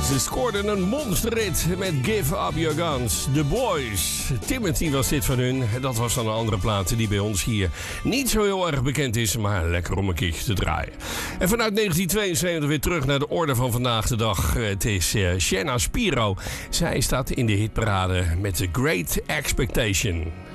Ze scoorden een monsterrit met Give Up Your Guns. The Boys. Timothy was dit van hun. Dat was dan een andere plaat die bij ons hier niet zo heel erg bekend is, maar lekker om een keertje te draaien. En vanuit 1972 weer terug naar de orde van vandaag de dag. Het is Shanna Spiro. Zij staat in de hitparade met The Great Expectation.